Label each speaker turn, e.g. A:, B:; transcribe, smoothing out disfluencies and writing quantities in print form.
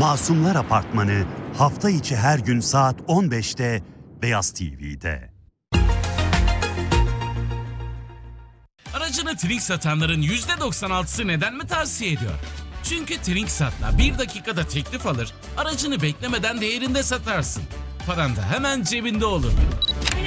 A: Masumlar Apartmanı hafta içi her gün saat 15'te Beyaz TV'de.
B: Aracını Trink satanların %96'sı neden mi tavsiye ediyor? Çünkü Trinksat'la 1 dakikada teklif alır, aracını beklemeden değerinde satarsın. Paran da hemen cebinde olur.